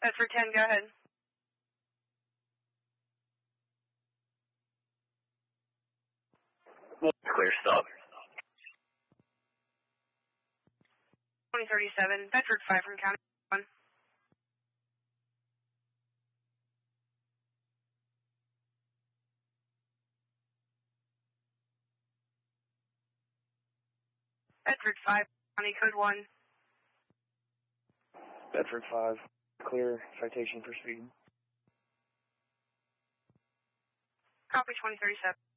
Bedford 10, go ahead. Clear, stop. 2037, Bedford 5 from County 1. Bedford 5, County Code 1. Bedford 5, clear, citation for speed. Copy 2037.